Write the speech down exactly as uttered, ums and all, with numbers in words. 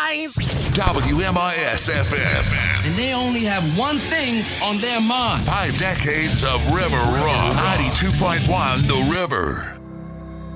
guys. W M I S F M. And they only have one thing on their mind. Five decades of River Rock. ninety-two point one The River.